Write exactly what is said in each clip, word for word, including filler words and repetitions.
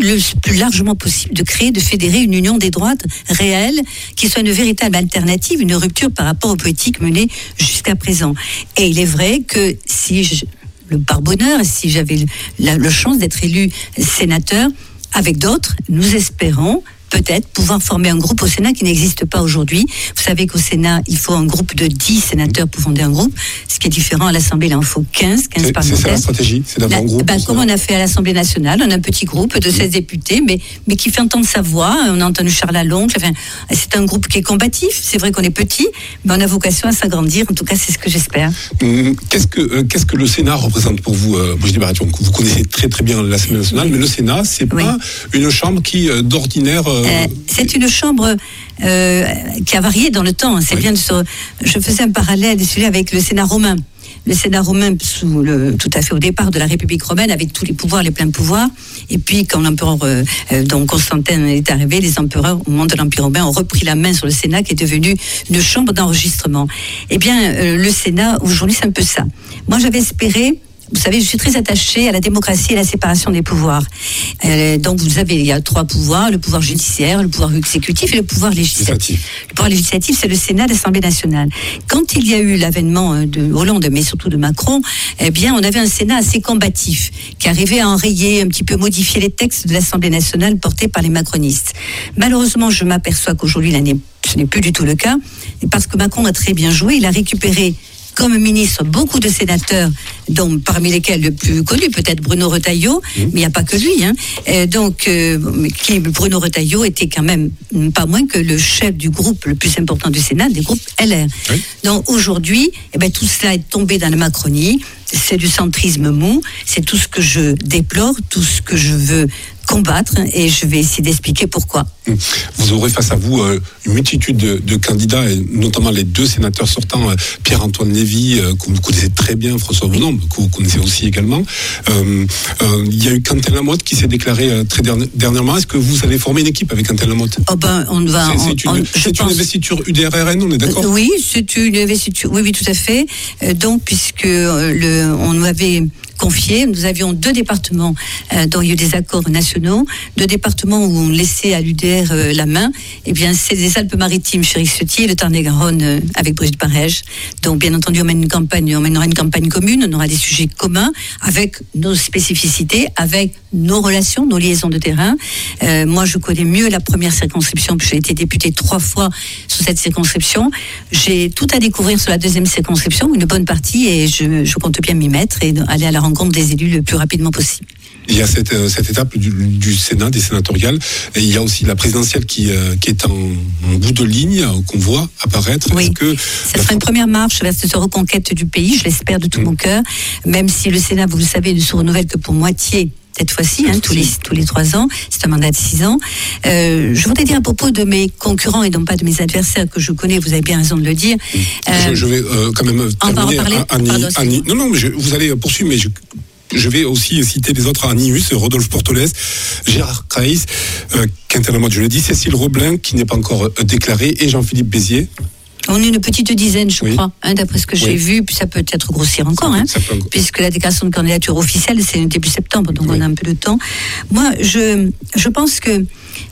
le plus largement possible de créer, de fédérer une union des droites réelle, qui soit une véritable alternative, une rupture par rapport aux politiques menées jusqu'à présent. Et il est vrai que si je, le par bonheur, si j'avais la, la chance d'être élu sénateur, avec d'autres, nous espérons peut-être pouvoir former un groupe au Sénat qui n'existe pas aujourd'hui. Vous savez qu'au Sénat, il faut un groupe de dix sénateurs pour fonder un groupe, ce qui est différent à l'Assemblée, là, il en faut quinze, quinze c'est, parlementaires. C'est ça la stratégie, c'est d'avoir là, un groupe. Bah, comme on a fait à l'Assemblée nationale, on a un petit groupe de seize députés, mais, mais qui fait entendre sa voix. On a entendu Charles Lalonde. Enfin, c'est un groupe qui est combatif. C'est vrai qu'on est petit, mais on a vocation à s'agrandir. En tout cas, c'est ce que j'espère. Hum, qu'est-ce que, euh, qu'est-ce que le Sénat représente pour vous, euh, Brigitte Baraton? Vous connaissez très très bien l'Assemblée nationale, oui. Mais le Sénat, c'est oui. pas une chambre qui, euh, d'ordinaire... Euh, euh, c'est une Une chambre euh, qui a varié dans le temps. C'est oui. bien de se... Je faisais un parallèle celui avec le Sénat romain. Le Sénat romain, sous le, tout à fait au départ de la République romaine, avec tous les pouvoirs, les pleins pouvoirs. Et puis, quand l'empereur, euh, donc Constantin est arrivé, les empereurs, au moment de l'Empire romain, ont repris la main sur le Sénat, qui est devenu une chambre d'enregistrement. Eh bien, euh, le Sénat, aujourd'hui, c'est un peu ça. Moi, j'avais espéré... Vous savez, je suis très attachée à la démocratie et à la séparation des pouvoirs. Euh, donc, vous savez, il y a trois pouvoirs, le pouvoir judiciaire, le pouvoir exécutif et le pouvoir législatif. Le pouvoir législatif, c'est le Sénat, l'Assemblée nationale. Quand il y a eu l'avènement de Hollande, mais surtout de Macron, eh bien, on avait un Sénat assez combatif, qui arrivait à enrayer, un petit peu modifier les textes de l'Assemblée nationale portés par les macronistes. Malheureusement, je m'aperçois qu'aujourd'hui, là, ce n'est plus du tout le cas, parce que Macron a très bien joué, il a récupéré comme ministre beaucoup de sénateurs, dont parmi lesquels le plus connu peut-être Bruno Retailleau, mmh. mais il n'y a pas que lui. Hein. Et donc, euh, qui, Bruno Retailleau était quand même pas moins que le chef du groupe le plus important du Sénat, des groupes L R. Oui. Donc aujourd'hui, eh ben, tout cela est tombé dans la Macronie. C'est du centrisme mou. C'est tout ce que je déplore, tout ce que je veux combattre, et je vais essayer d'expliquer pourquoi. Vous aurez face à vous euh, une multitude de, de candidats, et notamment les deux sénateurs sortants, euh, Pierre-Antoine Lévy, euh, que vous connaissez très bien, François Bonhomme, oui. que vous connaissez aussi également. Euh, euh, il y a eu Quentin Lamotte qui s'est déclaré euh, très derni- dernièrement. Est-ce que vous allez former une équipe avec Quentin Lamotte? Oh ben, on va. C'est, c'est, on, une, on, c'est pense... une investiture U D R R N, on est d'accord? euh, Oui, c'est une investiture. Oui, oui, tout à fait. Euh, donc, puisque euh, le, on nous avait confié, nous avions deux départements euh, dont il y a eu des accords nationaux, deux départements où on laissait à l'U D R euh, la main. Eh bien, c'est les Alpes-Maritimes, Chéric-Setier, et le Tarn-et-Garonne euh, avec Brigitte Barège. Donc, bien entendu, on mène une campagne, on mènera une campagne commune, on aura des sujets communs avec nos spécificités, avec nos relations, nos liaisons de terrain. Euh, moi, je connais mieux la première circonscription, puis j'ai été députée trois fois sur cette circonscription. J'ai tout à découvrir sur la deuxième circonscription, une bonne partie, et je, je compte bien m'y mettre et aller à la rencontre des élus le plus rapidement possible. Il y a cette, euh, cette étape du, du Sénat, des sénatoriales, et il y a aussi la présidentielle qui, euh, qui est en, en bout de ligne, euh, qu'on voit apparaître. Oui, Est-ce que ça sera une première marche vers cette reconquête du pays, je l'espère de tout mmh. mon cœur, même si le Sénat, vous le savez, ne se renouvelle que pour moitié cette fois-ci, hein, tous les tous les trois ans, c'est un mandat de six ans. Euh, je voudrais dire à propos de mes concurrents et non pas de mes adversaires que je connais, vous avez bien raison de le dire. Euh, je, je vais euh, quand même terminer. Annie, Annie, Annie, non, non, mais je, vous allez poursuivre, mais je, je vais aussi citer les autres: Annius, Rodolphe Portolès, Gérard Kreis, euh, Quentin Lamotte, je l'ai dit, Cécile Roblin, qui n'est pas encore euh, déclarée, et Jean-Philippe Béziers. On est une petite dizaine, je oui. crois, hein, d'après ce que j'ai oui. vu, puis ça peut être grossir encore, hein, peut... puisque la déclaration de candidature officielle, c'est début septembre, donc oui. on a un peu de temps. Moi, je, je pense que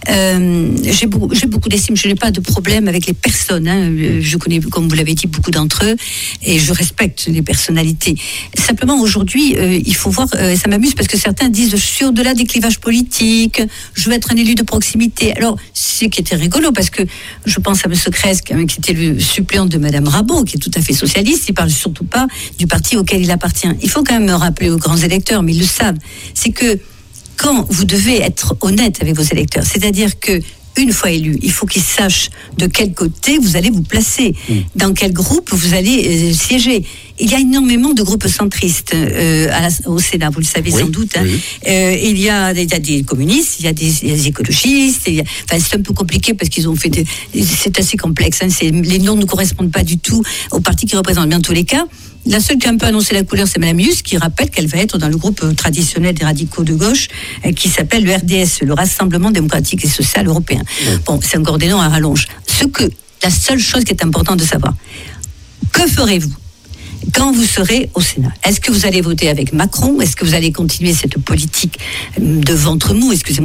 euh, j'ai, beaucoup, j'ai beaucoup d'estime, je n'ai pas de problème avec les personnes, hein, je connais, comme vous l'avez dit, beaucoup d'entre eux, et je respecte les personnalités. Simplement, aujourd'hui, euh, il faut voir, euh, ça m'amuse, parce que certains disent, je suis au-delà des clivages politiques, je veux être un élu de proximité. Alors, ce qui était rigolo, parce que je pense à M. Cresque, qui était le suppléant de Madame Rabault, qui est tout à fait socialiste, il parle surtout pas du parti auquel il appartient. Il faut quand même me rappeler aux grands électeurs, mais ils le savent, c'est que quand vous devez être honnête avec vos électeurs, c'est-à-dire que une fois élu, il faut qu'ils sachent de quel côté vous allez vous placer, mmh. dans quel groupe vous allez euh, siéger. Il y a énormément de groupes centristes euh, à la, au Sénat, vous le savez oui, sans doute. Hein. Oui. Euh, il, y a, il y a des communistes, il y a des, il y a des écologistes. Il y a, enfin, c'est un peu compliqué parce qu'ils ont fait des, c'est assez complexe. Hein, c'est, les noms ne correspondent pas du tout aux partis qui représentent. Mais en tous les cas, la seule qui a un peu annoncé la couleur, c'est Mme Hus, qui rappelle qu'elle va être dans le groupe traditionnel des radicaux de gauche, euh, qui s'appelle le R D S, le Rassemblement démocratique et social européen. Oui. Bon, c'est encore des noms à rallonge. Ce que, la seule chose qui est importante de savoir, que ferez-vous quand vous serez au Sénat? Est-ce que vous allez voter avec Macron? Est-ce que vous allez continuer cette politique de ventre mou? Excusez-moi.